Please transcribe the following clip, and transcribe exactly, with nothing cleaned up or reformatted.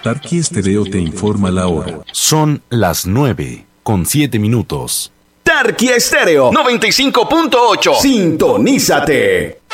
Tarqui Estéreo te informa la hora. Son las nueve con siete minutos. Tarqui Estéreo noventa y cinco punto ocho. Sintonízate.